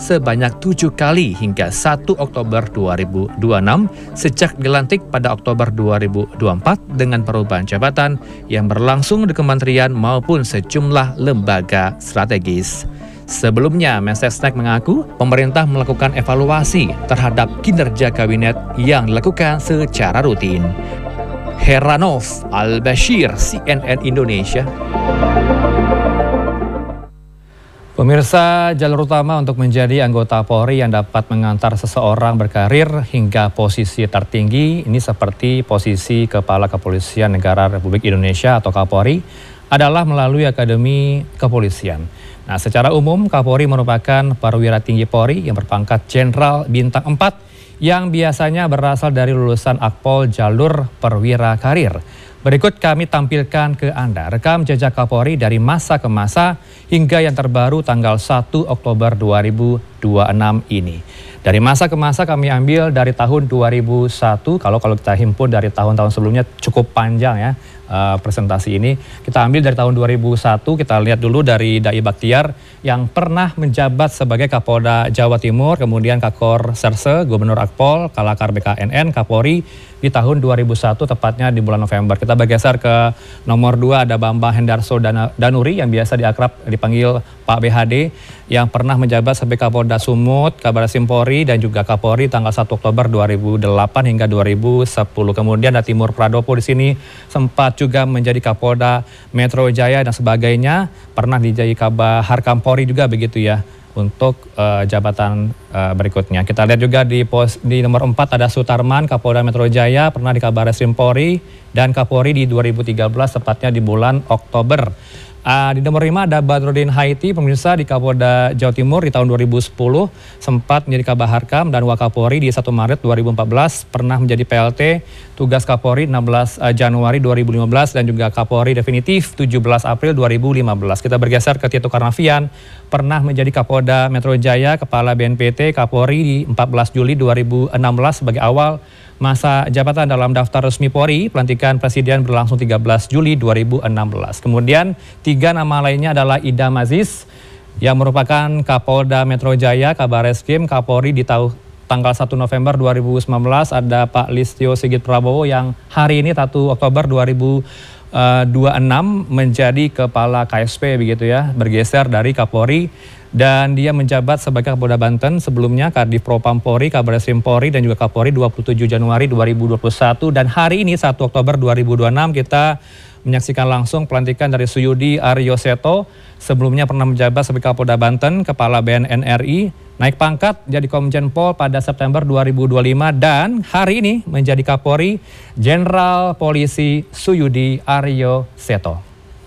sebanyak 7 kali hingga 1 Oktober 2026 sejak dilantik pada Oktober 2024 dengan perubahan jabatan yang berlangsung di kementerian maupun sejumlah lembaga strategis. Sebelumnya, Mensesnek mengaku pemerintah melakukan evaluasi terhadap kinerja kabinet yang dilakukan secara rutin. Heranov Al-Bashir, CNN Indonesia. Pemirsa, jalur utama untuk menjadi anggota Polri yang dapat mengantar seseorang berkarir hingga posisi tertinggi, ini seperti posisi Kepala Kepolisian Negara Republik Indonesia atau Kapolri, adalah melalui Akademi Kepolisian. Nah, secara umum Kapolri merupakan perwira tinggi Polri yang berpangkat Jenderal Bintang 4 yang biasanya berasal dari lulusan Akpol jalur perwira karir. Berikut kami tampilkan ke Anda rekam jejak Kapolri dari masa ke masa hingga yang terbaru tanggal 1 Oktober 2026 ini. Dari masa ke masa kami ambil dari tahun 2001, kalau kita himpun dari tahun-tahun sebelumnya cukup panjang ya presentasi ini. Kita ambil dari tahun 2001, kita lihat dulu dari Dai Bakhtiar yang pernah menjabat sebagai Kapolda Jawa Timur, kemudian Kakor Serse, Gubernur Akpol, Kalakar BKNN, Kapolri di tahun 2001 tepatnya di bulan November. Kita bergeser ke nomor 2 ada Bambang Hendarso Danuri yang biasa dipanggil Pak BHD yang pernah menjabat sebagai Kapolda Sumut, Kabareskrim Polri dan juga Kapolri tanggal 1 Oktober 2008 hingga 2010. Kemudian ada Timur Pradopo di sini sempat juga menjadi Kapolda Metro Jaya dan sebagainya, pernah dijadi Kabah Harkam Polri juga begitu ya untuk jabatan berikutnya. Kita lihat juga di nomor 4 ada Sutarman, Kapolda Metro Jaya, pernah di Kabareskrim Polri dan Kapolri di 2013 tepatnya di bulan Oktober. Di nomor 5 ada Badrodin Haiti, pemirsa di Kapolda Jawa Timur di tahun 2010, sempat menjadi Kabah Harkam dan Wakapolri di 1 Maret 2014, pernah menjadi PLT, tugas Kapolri 16 Januari 2015 dan juga Kapolri definitif 17 April 2015. Kita bergeser ke Tito Karnavian, pernah menjadi Kapolda Metro Jaya, Kepala BNPT, Kapolri di 14 Juli 2016 sebagai awal masa jabatan dalam daftar resmi Polri. Pelantikan Presiden berlangsung 13 Juli 2016. Kemudian 3 nama lainnya adalah Idam Aziz yang merupakan Kapolda Metro Jaya, Kabareskrim, Kapolri di tanggal 1 November 2019. Ada Pak Listio Sigit Prabowo yang hari ini 1 Oktober 2026 menjadi Kepala KSP begitu ya, bergeser dari Kapolri. Dan dia menjabat sebagai Kapolda Banten, sebelumnya Kadif Propam Polri, Kabareskrim Polri dan juga Kapolri 27 Januari 2021 dan hari ini 1 Oktober 2026 kita menyaksikan langsung pelantikan dari Suyudi Aryo Seto, sebelumnya pernah menjabat sebagai Kapolda Banten, Kepala BNN RI, naik pangkat jadi Komjen Pol pada September 2025 dan hari ini menjadi Kapolri Jenderal Polisi Suyudi Aryo Seto.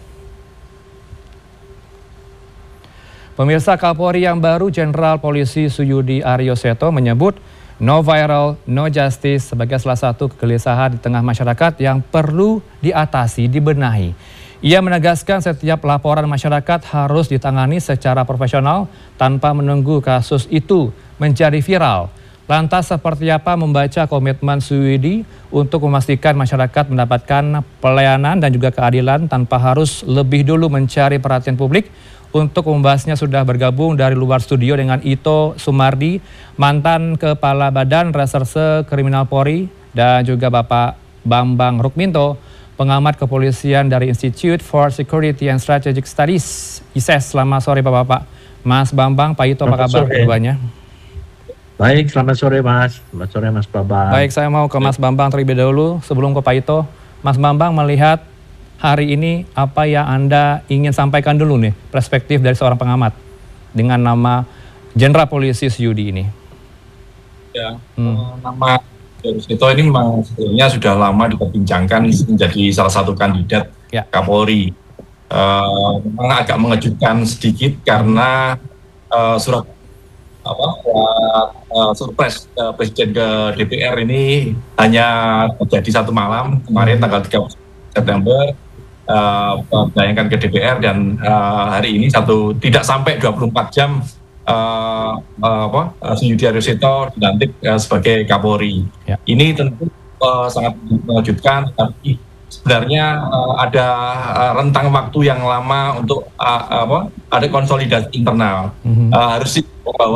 Pemirsa, Kapolri yang baru Jenderal Polisi Suyudi Aryo Seto menyebut no viral, no justice sebagai salah satu kegelisahan di tengah masyarakat yang perlu diatasi, dibenahi. Ia menegaskan setiap laporan masyarakat harus ditangani secara profesional tanpa menunggu kasus itu menjadi viral. Lantas seperti apa membaca komitmen Suyudi untuk memastikan masyarakat mendapatkan pelayanan dan juga keadilan tanpa harus lebih dulu mencari perhatian publik? Untuk membahasnya sudah bergabung dari luar studio dengan Ito Sumardi, mantan Kepala Badan Reserse Kriminal Polri, dan juga Bapak Bambang Rukminto, pengamat kepolisian dari Institute for Security and Strategic Studies, ISES. Selamat sore Bapak-Bapak. Mas Bambang, Pak Ito, apa kabar keduanya? Baik, selamat sore Mas. Selamat sore Mas Bambang. Baik, saya mau ke Mas Bambang terlebih dahulu sebelum ke Pak Ito. Mas Bambang melihat hari ini apa yang Anda ingin sampaikan dulu nih, perspektif dari seorang pengamat dengan nama Jenderal Polisi Suyudi ini? Ya, nama Seto ini memang sebetulnya sudah lama diperbincangkan menjadi salah satu kandidat Kapolri. Memang agak mengejutkan sedikit karena surprise Presiden ke DPR ini hanya terjadi 1 malam kemarin tanggal 30 September. Bayangkan ke DPR dan hari ini tidak sampai 24 jam Suyudi Aryo Seto dilantik sebagai Kapolri. Ya. Ini tentu sangat mengejutkan, tapi sebenarnya ada rentang waktu yang lama untuk ada konsolidasi internal. Harus bahwa